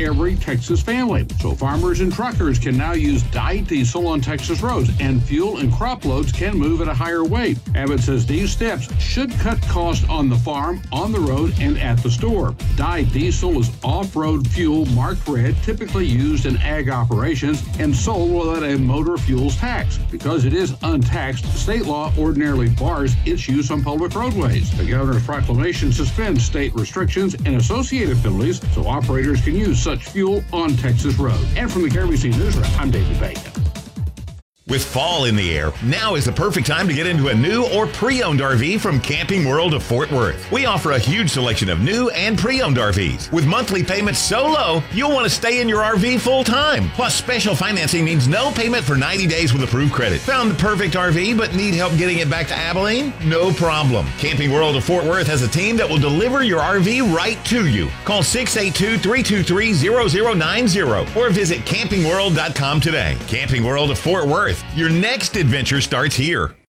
every Texas family. So farmers and truckers can now use dyed diesel on Texas roads, and fuel and crop loads can move at a higher weight. Abbott says these steps should cut costs on the farm, on the road, and at the store. Dyed diesel is off-road fuel marked red, typically used in ag operations and sold without a motor fuels tax. Because it is untaxed, state law ordinarily bars its use on public roadways. The governor's proclamation suspends state restrictions and associated penalties so operators can use such fuel on Texas roads. And from the KRBC Newsroom, I'm David Bacon. With fall in the air, now is the perfect time to get into a new or pre-owned RV from Camping World of Fort Worth. We offer a huge selection of new and pre-owned RVs. With monthly payments so low, you'll want to stay in your RV full time. Plus, special financing means no payment for 90 days with approved credit. Found the perfect RV but need help getting it back to Abilene? No problem. Camping World of Fort Worth has a team that will deliver your RV right to you. Call 682-323-0090 or visit campingworld.com today. Camping World of Fort Worth. Your next adventure starts here.